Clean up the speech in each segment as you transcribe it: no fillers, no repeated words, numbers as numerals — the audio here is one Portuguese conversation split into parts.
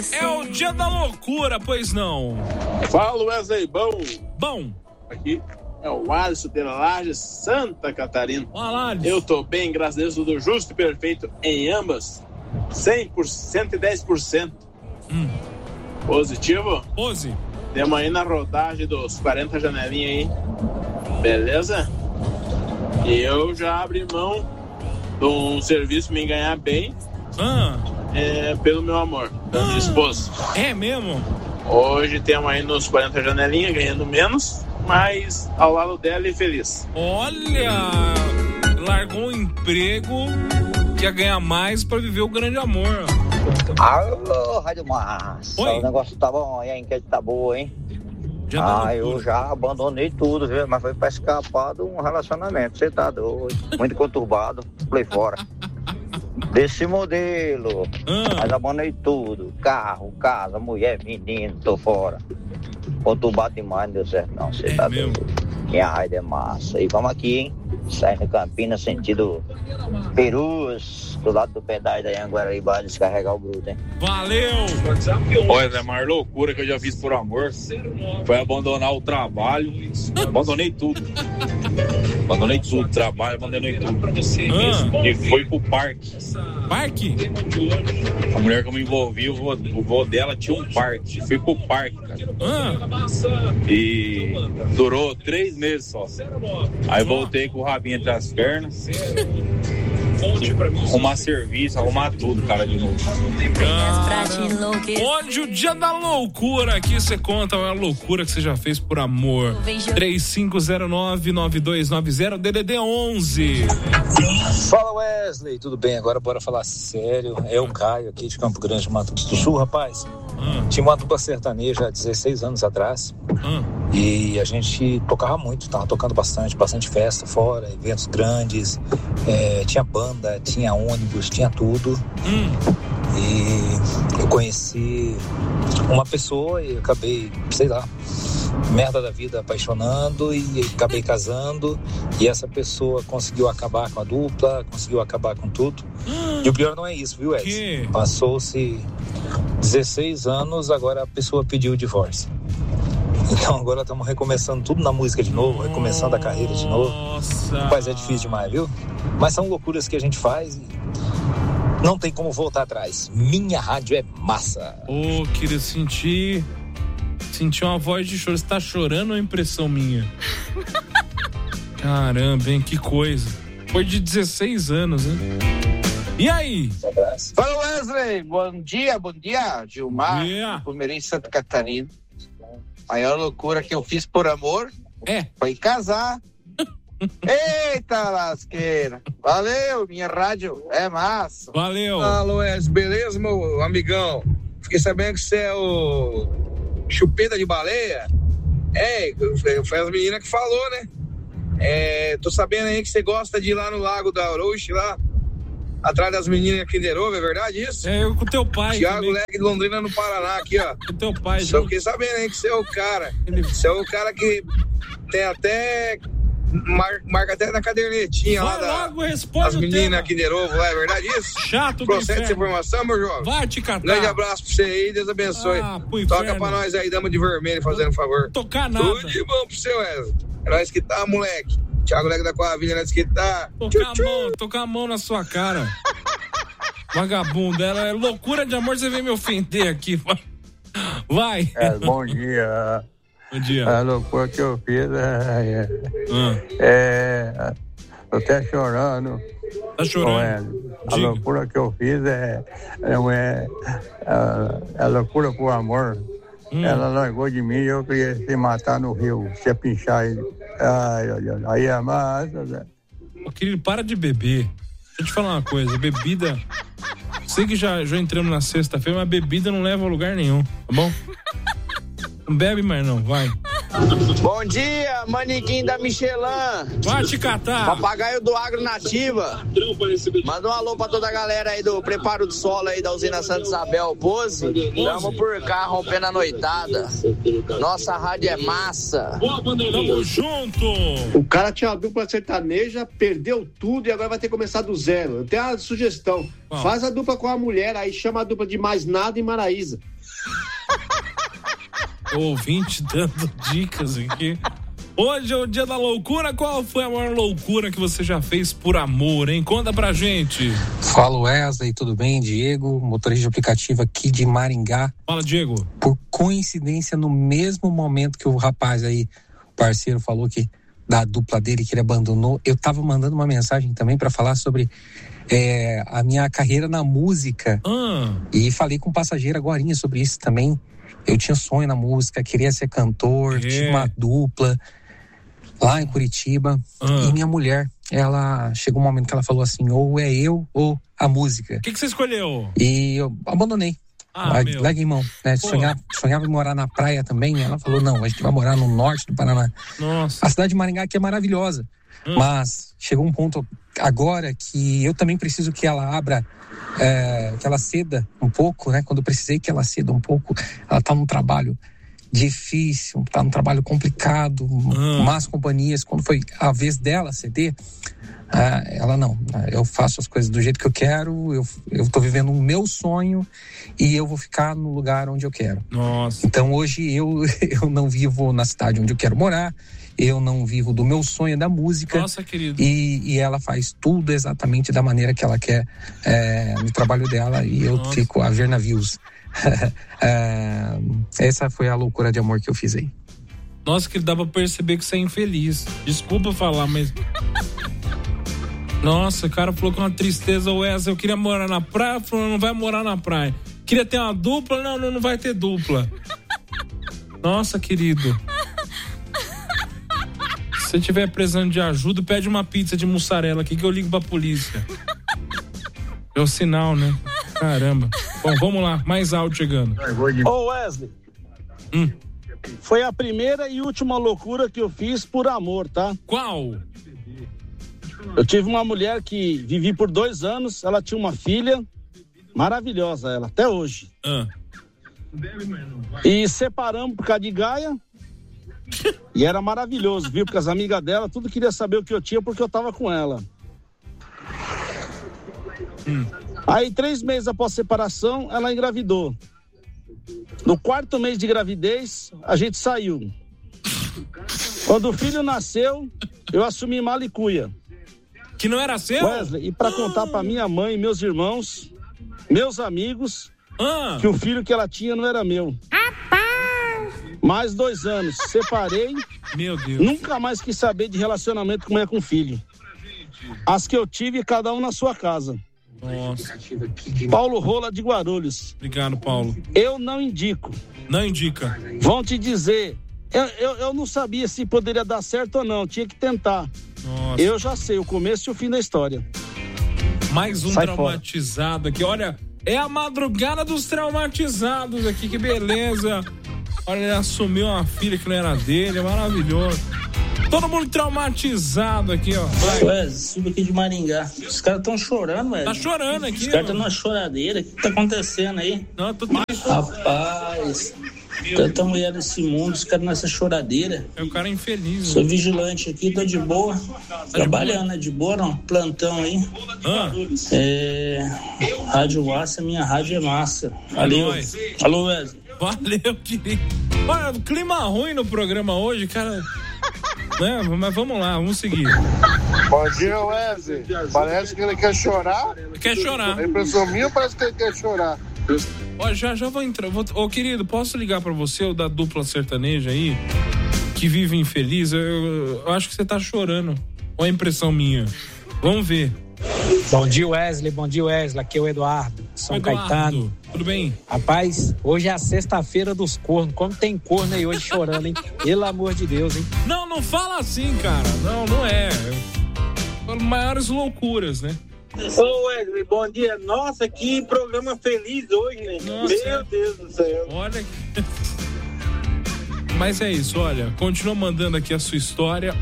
É o dia da loucura, pois não? Fala, Wesley, Bom. Aqui é o Alisson de Laje, Santa Catarina. Olá, Alisson. Eu tô bem, graças a Deus, tudo justo e perfeito em ambas. 100%, 110%. Positivo? Pose. Temos aí na rodagem dos 40 janelinhas aí. Beleza? E eu já abri mão de um serviço me ganhar bem. Pelo meu amor, da minha esposa. É mesmo? Hoje temos aí nos 40 janelinhas, ganhando menos, mas ao lado dela e feliz. Olha, largou um emprego que ia ganhar mais pra viver o grande amor. Alô, Rádio Massa. Oi. O negócio tá bom, e a enquete tá boa, hein? Eu já abandonei tudo, viu? Mas foi pra escapar de um relacionamento. Você tá doido. Muito conturbado. Pulei fora. Desse modelo. Mas abandonei tudo. Carro, casa, mulher, menino, tô fora. Conturbado demais, não deu certo não. Você tá doido. Minha raida é massa. E vamos aqui, hein? Saindo Campinas, sentido Perus, do lado do pedágio da Anguaraíba, descarregar o bruto, hein? Valeu! Olha, a maior loucura que eu já fiz por amor foi abandonar o trabalho. Abandonei tudo. Trabalho, abandonei tudo. E fui pro parque. Parque? A mulher que eu me envolvi, o vô dela tinha um parque. Fui pro parque, cara. E durou 3 meses só. Aí voltei com o rabinho entre as pernas. Arrumar serviço, arrumar tudo, cara, de novo. Hoje o dia da loucura. Aqui você conta uma loucura que você já fez por amor. 3509-9290 DDD 11. Fala, Wesley, tudo bem? Agora bora falar sério. É o Caio aqui de Campo Grande, Mato Grosso do Sul, rapaz. Tinha uma dupla sertaneja há 16 anos atrás. E a gente tocava muito, tava tocando bastante festa fora, eventos grandes, tinha banda, tinha ônibus, tinha tudo. E eu conheci uma pessoa e acabei, sei lá, merda da vida, apaixonando, e acabei casando. E essa pessoa conseguiu acabar com a dupla, conseguiu acabar com tudo. E o pior não é isso, viu, Wesley? Passou-se 16 anos, agora a pessoa pediu o divórcio. Então agora estamos recomeçando tudo na música de novo, recomeçando a carreira de novo. Mas é difícil demais, viu? Mas são loucuras que a gente faz e não tem como voltar atrás. Minha rádio é massa. Queria sentir uma voz de choro. Você tá chorando ou é impressão minha? Caramba, hein? Que coisa. Foi de 16 anos, hein? E aí? Fala, Wesley. Bom dia. Gilmar, Palmeirense, Santa Catarina. A maior loucura que eu fiz por amor foi casar. Eita lasqueira. Valeu, minha rádio é massa. Valeu. Fala, Wesley. Beleza, meu amigão? Fiquei sabendo que você é o chupeta de baleia. Foi as meninas que falou, né? Tô sabendo aí que você gosta de ir lá no Lago da Orochi, lá atrás das meninas Kinder Ovo, é verdade isso? Eu com teu pai. Thiago Leg de Londrina, no Paraná, aqui, ó. Com teu pai. Só fiquei sabendo aí que você é o cara. Você é o cara que tem até... Marca até na cadernetinha lá das meninas Kinder Ovo, é verdade isso? Chato. Procede essa informação, meu jovem? Vai te catar. Grande abraço pra você aí, Deus abençoe. Toca pra nós aí, dama de vermelho, fazendo um favor. Tocar nada. Tudo de bom pro seu, Wesley. É nós que tá, moleque. Thiago Leg da Coavilha, nós que tá. Tocar a mão na sua cara. Vagabundo, ela é loucura de amor, você vem me ofender aqui. Vai. Bom dia. Bom dia. A loucura que eu fiz tô até chorando. Tá chorando? A loucura que eu fiz a loucura por amor. Ela largou de mim e eu queria se matar no rio, se pinchar ele. Aí é massa, Zé. Querido, para de beber. Deixa eu te falar uma coisa, bebida... Sei que já entramos na sexta-feira, mas bebida não leva a lugar nenhum, tá bom? Não bebe mais não, vai. Bom dia, manequim da Michelin. Vai te catar. Papagaio do Agro Nativa. Manda um alô pra toda a galera aí do Preparo do Solo aí da usina Santa Isabel, Pose. Tamo por cá, rompendo a noitada. Nossa rádio é massa. Tamo junto. O cara tinha uma dupla sertaneja, perdeu tudo e agora vai ter que começar do zero. Eu tenho uma sugestão. Faz a dupla com a mulher, aí chama a dupla de Mais Nada e Maraísa. Ouvinte dando dicas aqui. Hoje é o dia da loucura. Qual foi a maior loucura que você já fez por amor, hein? Conta pra gente. Fala, Wesley, tudo bem? Diego, motorista de aplicativo aqui de Maringá. Fala, Diego. Por coincidência, no mesmo momento que o rapaz aí, o parceiro, falou que da dupla dele que ele abandonou, eu tava mandando uma mensagem também pra falar sobre a minha carreira na música. E falei com um passageiro agorinha sobre isso também. Eu tinha sonho na música, queria ser cantor, tinha uma dupla lá em Curitiba. E minha mulher, ela chegou um momento que ela falou assim, ou é eu ou a música. O que você escolheu? E eu abandonei. Larguei mão, né? Sonhava em morar na praia também. Ela falou, não, a gente vai morar no norte do Paraná. Nossa. A cidade de Maringá aqui é maravilhosa. Mas chegou um ponto agora que eu também preciso que ela abra, que ela ceda um pouco, né? Quando eu precisei que ela ceda um pouco, ela tá num trabalho difícil, tá num trabalho complicado, más companhias. Quando foi a vez dela ceder, ela não, eu faço as coisas do jeito que eu quero, eu tô vivendo o meu sonho e eu vou ficar no lugar onde eu quero. Nossa. Então hoje eu não vivo na cidade onde eu quero morar, eu não vivo do meu sonho da música. Nossa, querido. E ela faz tudo exatamente da maneira que ela quer no trabalho dela e eu fico a ver navios. Essa foi a loucura de amor que eu fiz aí. Nossa, que dá pra perceber que você é infeliz. Desculpa falar, mas... Nossa, o cara falou com uma tristeza, Wesley, eu queria morar na praia, falou, não vai morar na praia. Queria ter uma dupla, não vai ter dupla. Nossa, querido. Se você estiver precisando de ajuda, pede uma pizza de mussarela aqui que eu ligo pra polícia. É o sinal, né? Caramba. Bom, vamos lá, mais áudio chegando. Ô Wesley, foi a primeira e última loucura que eu fiz por amor, tá? Qual? Eu tive uma mulher que vivi por 2 anos, ela tinha uma filha maravilhosa, ela, até hoje. E separamos por causa de Gaia. E era maravilhoso, viu? Porque as amigas dela, tudo queria saber o que eu tinha porque eu tava com ela. Aí 3 meses após a separação, ela engravidou. No 4º mês de gravidez, a gente saiu. Quando o filho nasceu, eu assumi mala e cuia. Que não era seu? Wesley, e pra contar pra minha mãe, meus irmãos, meus amigos, que o filho que ela tinha não era meu. Mais 2 anos, separei. Meu Deus. Nunca mais quis saber de relacionamento com mulher com filho. As que eu tive, cada um na sua casa. Nossa. Paulo Rola de Guarulhos. Obrigado, Paulo. Eu não indico. Não indica. Vão te dizer, eu não sabia se poderia dar certo ou não, tinha que tentar. Nossa. Eu já sei o começo e o fim da história. Mais um traumatizado aqui, olha, é a madrugada dos traumatizados aqui, que beleza. Olha, ele assumiu uma filha que não era dele, é maravilhoso. Todo mundo traumatizado aqui, ó. Ué, subi aqui de Maringá. Os caras estão chorando, velho. Tá chorando aqui, os caras estão numa choradeira. O que tá acontecendo aí? Não, tô triste. Rapaz, tanta mulher nesse mundo, os caras nessa choradeira. É o cara infeliz. Sou vigilante aqui, tô de boa. Trabalhando, de boa, não? Plantão aí. Rádio Massa, minha rádio é massa. Valeu. Alô, Wesley. Valeu, querido. Olha, clima ruim no programa hoje, cara. Né? Mas vamos lá, vamos seguir. Bom dia, Wesley. Parece que ele quer chorar. Quer chorar. A impressão minha parece que ele quer chorar. Ó, já vou entrar. Ô, querido, posso ligar pra você, o da dupla sertaneja aí, que vive infeliz? Eu acho que você tá chorando. Ou é impressão minha? Vamos ver. Bom dia, Wesley. Bom dia, Wesley. Aqui é o Eduardo, São Caetano. Tudo bem? Rapaz, hoje é a sexta-feira dos cornos. Como tem corno aí hoje chorando, hein? Pelo amor de Deus, hein? Não fala assim, cara. Não é. Maiores loucuras, né? Ô Wesley, bom dia. Nossa, que programa feliz hoje, né? Nossa, meu Deus do céu. Olha que... Mas é isso, olha, continua mandando aqui a sua história,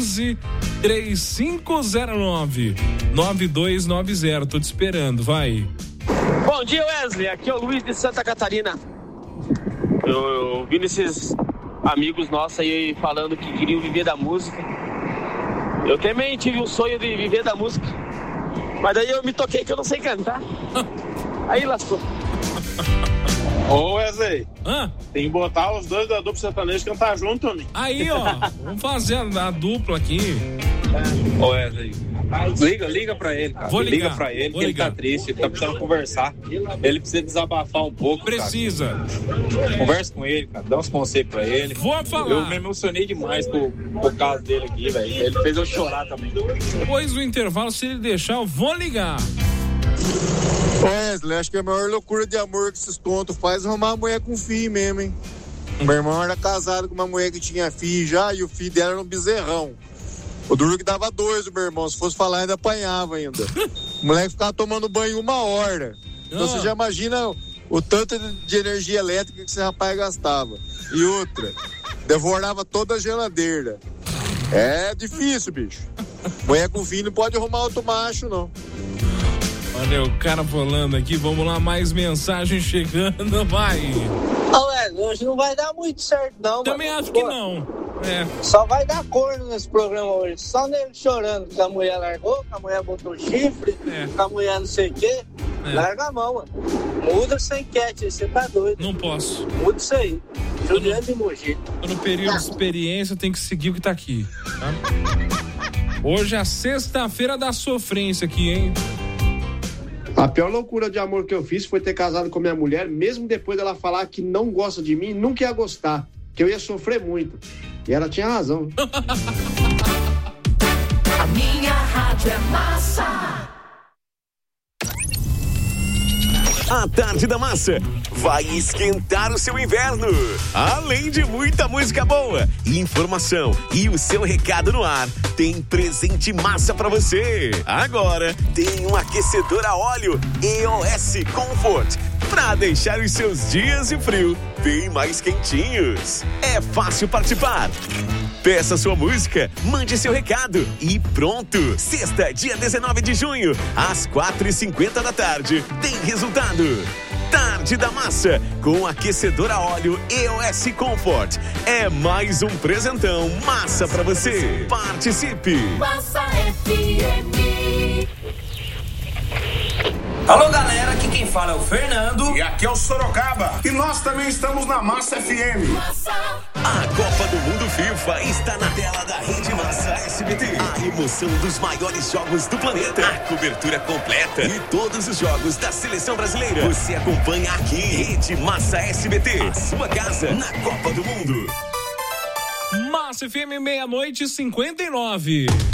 11-3509-9290, tô te esperando, vai. Bom dia, Wesley, aqui é o Luiz de Santa Catarina. Eu vi nesses amigos nossos aí falando que queriam viver da música. Eu também tive o sonho de viver da música, mas daí eu me toquei que eu não sei cantar. Aí lascou. Ô, Wesley. Tem que botar os dois da dupla sertaneja cantar junto, homem. Aí, ó. Vamos fazer a dupla aqui. Ô, Wesley. Liga pra ele, cara. Liga pra ele, que ele tá triste, ele tá precisando conversar. Ele precisa desabafar um pouco. Precisa. Cara. Conversa com ele, cara. Dá uns conselhos pra ele. Vou falar. Eu me emocionei demais por caso dele aqui, velho. Ele fez eu chorar também. Depois do intervalo, se ele deixar, eu vou ligar. Wesley, acho que a maior loucura de amor que esses tontos faz é arrumar uma mulher com filho mesmo, hein? Meu irmão era casado com uma mulher que tinha filho já, e o filho dela era um bezerrão. O duro que dava 2 do meu irmão, se fosse falar ainda apanhava ainda. O moleque ficava tomando banho 1 hora. Então você já imagina o tanto de energia elétrica que esse rapaz gastava. E outra, devorava toda a geladeira. É difícil, bicho. Mulher com filho não pode arrumar outro macho, não. Olha o cara falando aqui, vamos lá, mais mensagem chegando, vai. Hoje não vai dar muito certo, não. Também acho que não. Só vai dar corno nesse programa hoje. Só nele chorando que a mulher largou, que a mulher botou chifre, que a mulher não sei o quê. Larga a mão, mano. Muda essa enquete aí, você tá doido. Não posso. Muda isso aí. Juliano de Mogi. Tô no período de experiência, tem que seguir o que tá aqui. Tá? Hoje é a sexta-feira da sofrência aqui, hein? A pior loucura de amor que eu fiz foi ter casado com minha mulher, mesmo depois dela falar que não gosta de mim, nunca ia gostar, que eu ia sofrer muito. E ela tinha razão. A minha rádio é massa. A Tarde da Massa vai esquentar o seu inverno. Além de muita música boa, informação e o seu recado no ar, tem presente massa pra você. Agora tem um aquecedor a óleo EOS Comfort pra deixar os seus dias de frio bem mais quentinhos. É fácil participar. Peça sua música, mande seu recado e pronto! Sexta, dia 19 de junho, às 4h50 da tarde, tem resultado. Tarde da Massa, com aquecedor a óleo EOS Comfort. É mais um presentão massa pra você. Participe! Massa FM. Alô, galera, aqui quem fala é o Fernando. E aqui é o Sorocaba. E nós também estamos na Massa FM. Massa. A Copa do Mundo FIFA está na tela da Rede Massa SBT. A emoção dos maiores jogos do planeta. A cobertura completa e todos os jogos da Seleção Brasileira. Você acompanha aqui. Rede Massa SBT. A sua casa na Copa do Mundo. Massa FM, 00:59.